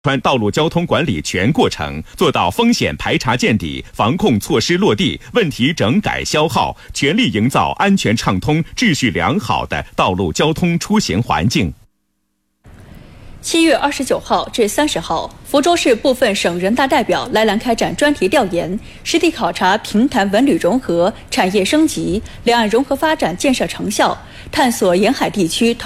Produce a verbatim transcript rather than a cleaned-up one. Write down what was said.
川道路交通管理全过程，做到风险排查见底、防控措施落地、问题整改消耗，全力营造安全畅通、秩序良好的道路交通出行环境。 七月二十九号至三十号，福州市部分省人大代表来兰开展专题调研，实地考察平潭文旅融合、产业升级、两岸融合发展建设成效，探索沿海地区